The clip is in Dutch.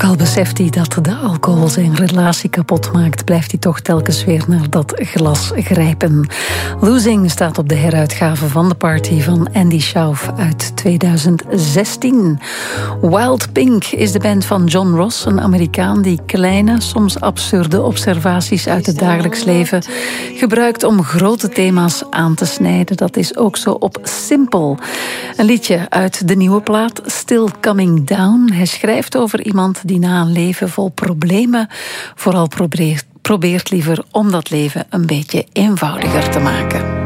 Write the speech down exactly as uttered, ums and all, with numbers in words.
Ook al beseft hij dat de alcohol zijn relatie kapot maakt, blijft hij toch telkens weer naar dat glas grijpen. Losing staat op de heruitgave van The Party van Andy Schauf uit tweeduizend zestien. Wild Pink is de band van John Ross, een Amerikaan die kleine, soms absurde observaties uit het dagelijks leven gebruikt om grote thema's aan te snijden. Dat is ook zo op Simple. Een liedje uit de nieuwe plaat Still Coming Down. Hij schrijft over iemand die na een leven vol problemen vooral probeert, probeert liever om dat leven een beetje eenvoudiger te maken.